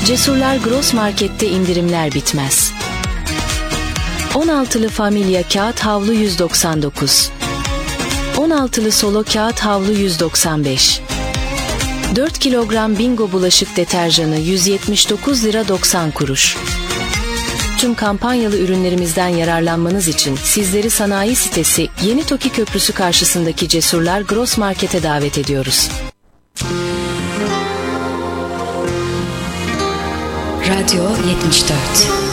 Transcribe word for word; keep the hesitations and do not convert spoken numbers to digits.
Cesurlar Gross Market'te indirimler bitmez. on altılı Familya kağıt havlu yüz doksan dokuz. on altılı Solo kağıt havlu yüz doksan beş. dört kilogram Bingo bulaşık deterjanı yüz yetmiş dokuz lira doksan kuruş. Tüm kampanyalı ürünlerimizden yararlanmanız için sizleri sanayi sitesi Yeni Toki Köprüsü karşısındaki Cesurlar Gross Market'e davet ediyoruz. Radyo yetmiş dört.